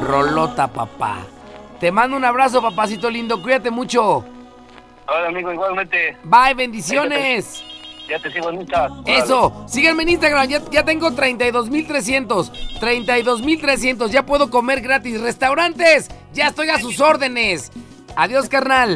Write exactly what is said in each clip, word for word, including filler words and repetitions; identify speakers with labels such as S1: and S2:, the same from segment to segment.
S1: Rolota, papá. Te mando un abrazo, papacito lindo. Cuídate mucho.
S2: Hola, amigo, igualmente.
S1: Bye, bendiciones.
S2: Ya te sigo en Instagram.
S1: Eso, síganme en Instagram, ya, ya tengo treinta y dos mil trescientos. treinta y dos mil trescientos, ya puedo comer gratis. Restaurantes, ya estoy a sus órdenes. Adiós, carnal.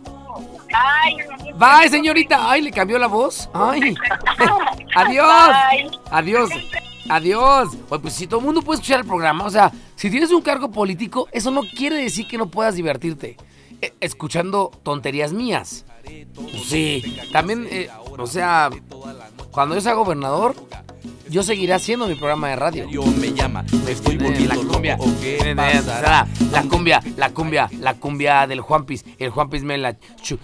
S3: Ay.
S1: Bye, señorita. Ay, le cambió la voz. Ay. Adiós.
S3: Bye.
S1: Adiós. Adiós. Oye, pues si todo el mundo puede escuchar el programa, o sea, si tienes un cargo político, eso no quiere decir que no puedas divertirte eh, escuchando tonterías mías. Sí, también, eh, o sea, cuando yo sea gobernador, yo seguiré haciendo mi programa de radio.
S4: Yo me llama, me estoy volviendo
S1: la cumbia,
S4: loco, ¿qué
S1: eh,
S4: pasará?
S1: la cumbia, la cumbia, la cumbia del Juanpis, el Juanpis me la chu-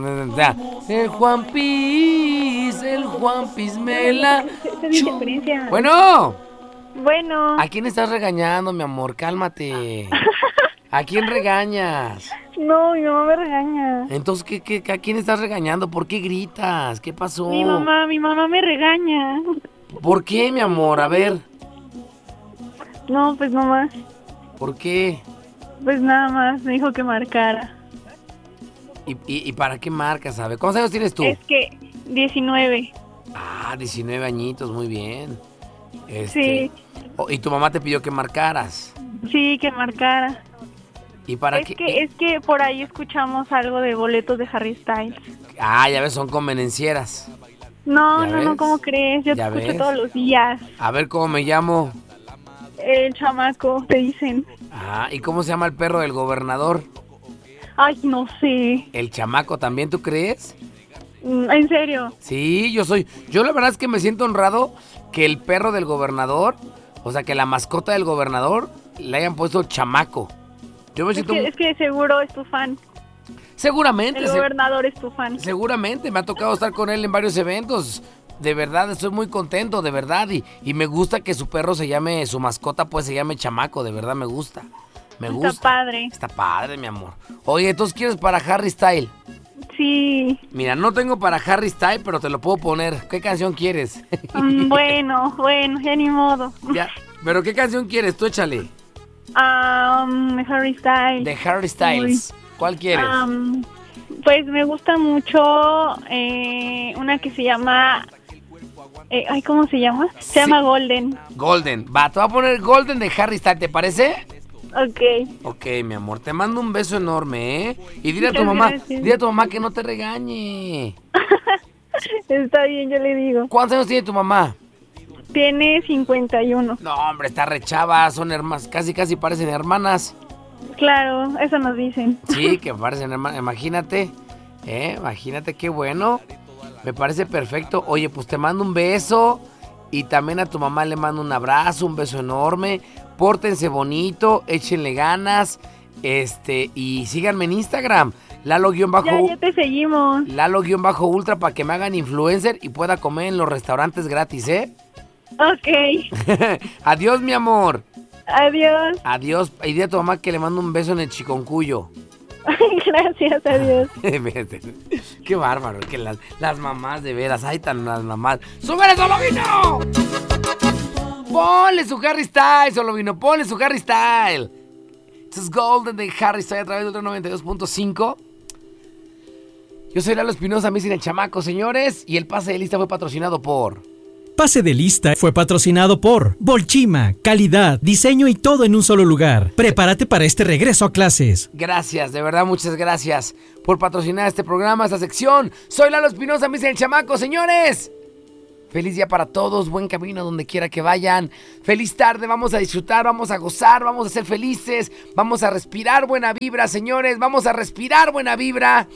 S1: el Juanpis, el Juanpis me la chu- Bueno,
S5: Bueno,
S1: ¿a quién estás regañando, mi amor? Cálmate. ¿A quién regañas?
S5: no, mi mamá me regaña.
S1: Entonces, ¿qué, qué, ¿a quién estás regañando? ¿Por qué gritas? ¿Qué pasó?
S5: Mi mamá, mi mamá me regaña.
S1: ¿Por qué, mi amor? A ver,
S5: No, pues no más.
S1: ¿por qué?
S5: Pues nada más, me dijo que marcara.
S1: ¿Y, y, y para qué marcas, sabe? ¿Cuántos años tienes tú?
S5: Es que diecinueve.
S1: Ah, diecinueve añitos, muy bien. Este,
S5: Sí,
S1: oh, ¿y tu mamá te pidió que marcaras?
S5: sí, que marcara.
S1: ¿Y para
S5: Es
S1: qué?
S5: que, es que por ahí escuchamos algo de boletos de Harry Styles.
S1: Ah, ya ves, son convenencieras.
S5: No,
S1: ¿Ya
S5: no,
S1: ves?
S5: no, ¿cómo crees? Yo te
S1: ¿Ya
S5: escucho
S1: ves?
S5: todos los días.
S1: A ver, ¿cómo me llamo?
S5: El chamaco, te dicen.
S1: Ah, ¿y cómo se llama el perro del gobernador?
S5: Ay, no sé.
S1: ¿El chamaco también, tú crees?
S5: Mm, ¿En serio?
S1: Sí, yo soy... Yo la verdad es que me siento honrado que el perro del gobernador, o sea, que la mascota del gobernador le hayan puesto chamaco. Yo me
S5: Es
S1: siento...
S5: que, es que seguro es tu fan.
S1: Seguramente,
S5: El
S1: se-
S5: gobernador es tu fan.
S1: seguramente, me ha tocado estar con él en varios eventos. De verdad, estoy muy contento, de verdad. Y, y me gusta que su perro se llame, su mascota pues se llame chamaco, de verdad me gusta. Me
S5: Está
S1: gusta.
S5: padre.
S1: Está padre, mi amor. Oye, ¿entonces quieres para Harry Style?
S5: Sí.
S1: Mira, no tengo para Harry Style, pero te lo puedo poner. ¿Qué canción quieres?
S5: Mm, bueno, bueno, ya ni modo.
S1: Ya, ¿pero qué canción quieres? Tú échale.
S5: Um, Harry Styles.
S1: De Harry Styles. ¿Cuál quieres?
S5: Um, pues me gusta mucho eh, una que se llama... Eh, ay, ¿cómo se llama? Se
S1: Sí.
S5: llama Golden.
S1: Golden. Va, te voy a poner Golden de Harry Styles, ¿te parece?
S5: Ok.
S1: Ok, mi amor, te mando un beso enorme, ¿eh? Y dile a tu
S5: Muchas
S1: mamá,
S5: gracias.
S1: dile a tu mamá que no te regañe.
S5: Está bien, yo le digo.
S1: ¿Cuántos años tiene tu mamá?
S5: Tiene cincuenta y uno.
S1: No, hombre, está rechava, son hermanas, casi casi parecen hermanas.
S5: Claro, eso nos dicen.
S1: Sí, que parecen hermanas, imagínate, ¿eh? Imagínate qué bueno. Me parece perfecto. Oye, pues te mando un beso y también a tu mamá le mando un abrazo, un beso enorme. Pórtense bonito, échenle ganas, este, y síganme en Instagram, Lalo-bajo,
S5: Ya, ya te seguimos.
S1: Lalo-ultra para que me hagan influencer y pueda comer en los restaurantes gratis, ¿eh?
S5: Ok.
S1: Adiós, mi amor.
S5: Adiós.
S1: Adiós. Y dile a tu mamá que le mando un beso en el chiconcuyo.
S5: Gracias, adiós.
S1: Qué bárbaro, que las, las mamás de veras, ay tan las mamás. ¡Súbele, Solovino! Ponle su Harry Styles, Solovino, ponle su Harry Styles. Esto es Golden de Harry Styles a través del noventa y dos punto cinco. Yo soy Lalo Espinosa, me dicen el chamaco, señores, y el pase de lista fue patrocinado por...
S6: Pase de lista fue patrocinado por Bolchima, calidad, diseño y todo en un solo lugar. Prepárate para este regreso a clases.
S1: Gracias, de verdad, muchas gracias por patrocinar este programa, esta sección. Soy Lalo Espinosa, me dicen el chamaco, señores. Feliz día para todos, buen camino donde quiera que vayan. Feliz tarde, vamos a disfrutar, vamos a gozar, vamos a ser felices. Vamos a respirar buena vibra, señores, vamos a respirar buena vibra.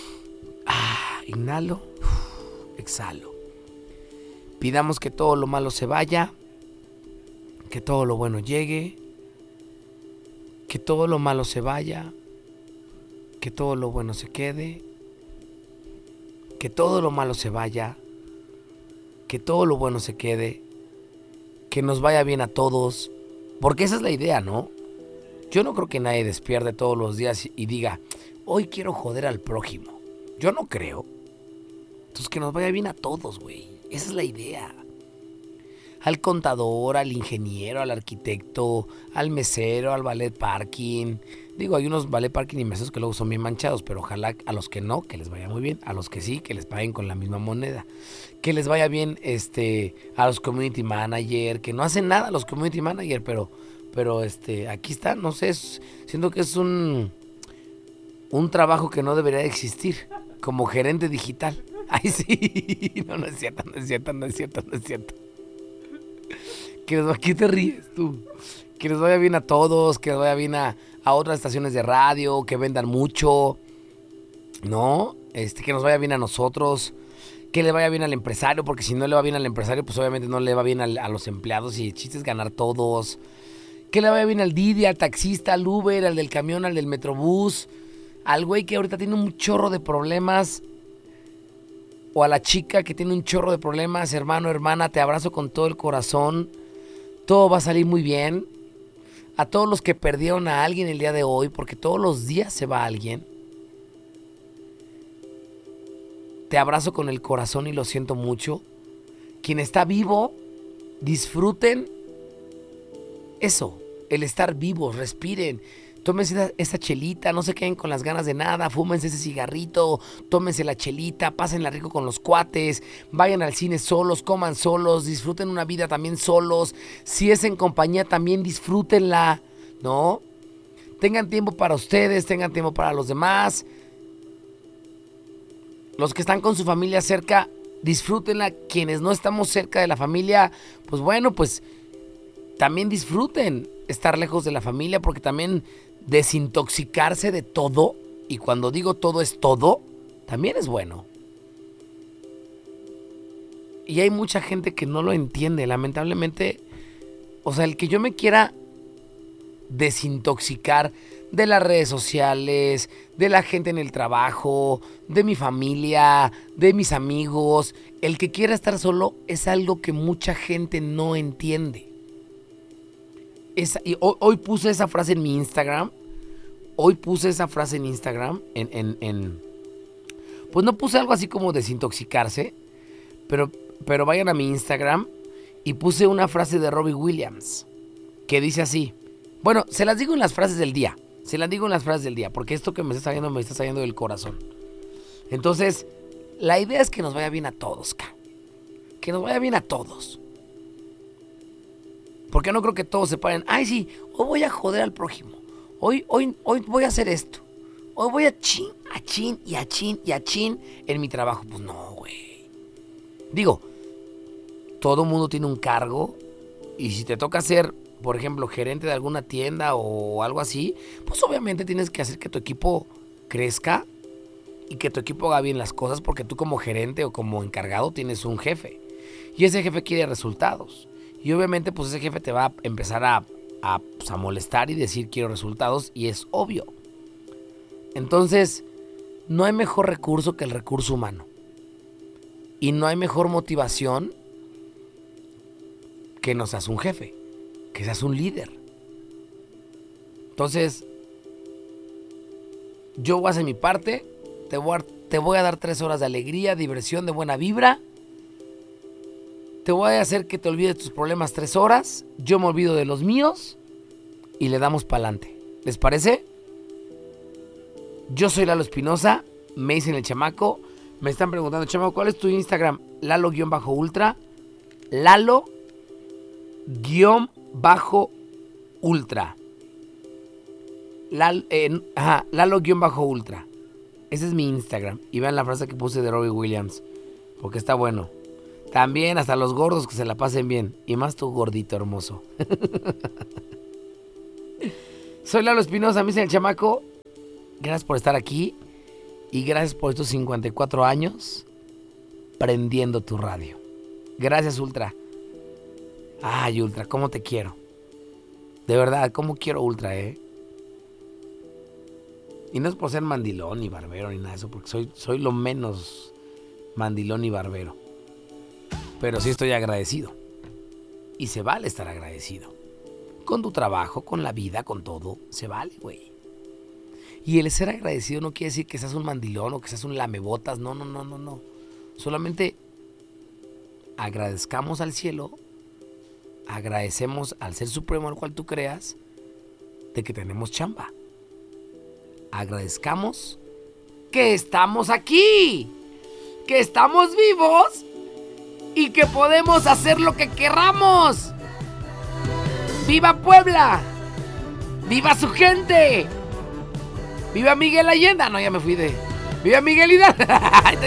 S1: Ah, inhalo, exhalo. Pidamos que todo lo malo se vaya, que todo lo bueno llegue, que todo lo malo se vaya, que todo lo bueno se quede, que todo lo malo se vaya, que todo lo bueno se quede, que nos vaya bien a todos, porque esa es la idea, ¿no? Yo no creo que nadie despierte todos los días y diga, hoy quiero joder al prójimo. Yo no creo. Entonces que nos vaya bien a todos, güey. Esa es la idea. al contador, al ingeniero, al arquitecto, al mesero, al valet parking. Digo, hay unos valet parking y meseros que luego son bien manchados, pero ojalá a los que no, que les vaya muy bien. A los que sí, que les paguen con la misma moneda. Que les vaya bien este, a los community manager, que no hacen nada los community manager, pero, pero este, aquí están, no sé, es, siento que es un, un trabajo que no debería de existir, como gerente digital. Ay, sí, no, no es cierto, no es cierto, no es cierto, no es cierto. Que les, ¿qué te ríes tú? Que les vaya bien a todos, que les vaya bien a, a otras estaciones de radio, que vendan mucho, ¿no? Este, que nos vaya bien a nosotros, que le vaya bien al empresario, porque si no le va bien al empresario, pues obviamente no le va bien al, a los empleados y el chiste es ganar todos. Que le vaya bien al Didi, al taxista, al Uber, al del camión, al del Metrobús, al güey que ahorita tiene un chorro de problemas, o a la chica que tiene un chorro de problemas. Hermano, hermana, te abrazo con todo el corazón, todo va a salir muy bien. A todos los que perdieron a alguien el día de hoy, porque todos los días se va alguien, te abrazo con el corazón y lo siento mucho. Quien está vivo, disfruten eso, el estar vivos, respiren, tómense esa, esa chelita, no se queden con las ganas de nada, fúmense ese cigarrito, tómense la chelita, pásenla rico con los cuates, vayan al cine solos, coman solos, disfruten una vida también solos, si es en compañía también disfrútenla, ¿no? Tengan tiempo para ustedes, tengan tiempo para los demás. Los que están con su familia cerca, disfrútenla. Quienes no estamos cerca de la familia, pues bueno, pues también disfruten estar lejos de la familia, porque también desintoxicarse de todo, y cuando digo todo es todo, también es bueno. Y hay mucha gente que no lo entiende, lamentablemente. O sea, el que yo me quiera desintoxicar de las redes sociales, de la gente en el trabajo, de mi familia, de mis amigos, el que quiera estar solo es algo que mucha gente no entiende. Esa, y hoy, hoy puse esa frase en mi Instagram. Hoy puse esa frase en Instagram. En, en, en, pues no puse algo así como desintoxicarse. Pero, pero vayan a mi Instagram. Y puse una frase de Robbie Williams. Que dice así. Bueno, se las digo en las frases del día. Se las digo en las frases del día. Porque esto que me está saliendo me está saliendo del corazón. Entonces, la idea es que nos vaya bien a todos, ca. Que nos vaya bien a todos. Porque no creo que todos se paren. Ay, sí, hoy voy a joder al prójimo. Hoy, hoy, hoy voy a hacer esto. Hoy voy a chin, a chin, y a chin, y a chin en mi trabajo. Pues no, güey. Digo, todo mundo tiene un cargo. Y si te toca ser, por ejemplo, gerente de alguna tienda o algo así, pues obviamente tienes que hacer que tu equipo crezca y que tu equipo haga bien las cosas, porque tú como gerente o como encargado tienes un jefe. Y ese jefe quiere resultados. Y obviamente pues ese jefe te va a empezar a, a, pues, a molestar y decir quiero resultados, y es obvio. Entonces, no hay mejor recurso que el recurso humano. Y no hay mejor motivación que no seas un jefe, que seas un líder. Entonces, yo voy a hacer mi parte, te voy a, te voy a dar tres horas de alegría, diversión, de buena vibra. Te voy a hacer que te olvides de tus problemas tres horas. Yo me olvido de los míos. Y le damos para adelante. ¿Les parece? Yo soy Lalo Espinosa. Me dicen el chamaco. Me están preguntando, chamaco, ¿cuál es tu Instagram? Lalo-ultra. Lalo-ultra. Lalo, eh, ajá, Lalo-ultra. Ese es mi Instagram. Y vean la frase que puse de Robbie Williams. Porque está bueno. También hasta los gordos que se la pasen bien. Y más tú, gordito hermoso. Soy Lalo Espinosa, me dicen el chamaco. Gracias por estar aquí. Y gracias por estos cincuenta y cuatro años prendiendo tu radio. Gracias, Ultra. Ay, Ultra, cómo te quiero. De verdad, cómo quiero Ultra, eh. Y no es por ser mandilón ni barbero ni nada de eso, porque soy, soy lo menos mandilón y barbero. Pero sí estoy agradecido. Y se vale estar agradecido. Con tu trabajo, con la vida, con todo. Se vale, güey. Y el ser agradecido no quiere decir que seas un mandilón o que seas un lamebotas. No, no, no, no, no. Solamente agradezcamos al cielo agradecemos al Ser Supremo al cual tú creas de que tenemos chamba. Agradezcamos que estamos aquí, que estamos vivos y que podemos hacer lo que querramos. ¡Viva Puebla! ¡Viva su gente! ¡Viva Miguel Allende! No, ya me fui de... ¡Viva Miguel Hidalgo!